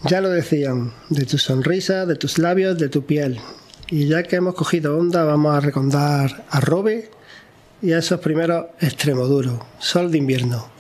Ya lo decían, de tu sonrisa, de tus labios, de tu piel. Y ya que hemos cogido onda, vamos a recordar a Robe y a esos primeros Extremoduros, Sol de invierno.